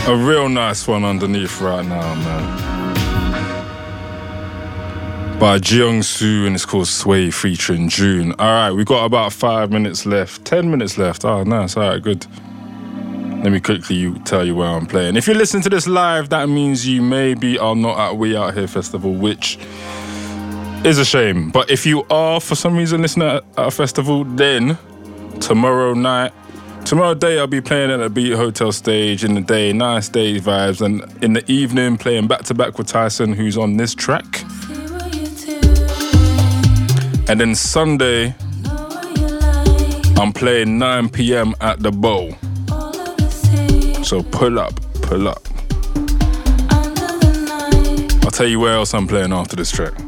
A real nice one underneath right now, man. By Jeongsu, and it's called Sway featuring June. Alright, we got about 5 minutes left. 10 minutes left. Oh, nice. Alright, good. Let me quickly tell you where I'm playing. If you're listening to this live, that means you maybe are not at We Out Here Festival, which is a shame. But if you are, for some reason, listening at a festival, then tomorrow day, I'll be playing at the Beat Hotel stage in the day, nice day vibes, and in the evening, playing back-to-back with Tyson, who's on this track. And then Sunday, I'm playing 9 p.m. at the Bow. So pull up. I'll tell you where else I'm playing after this track.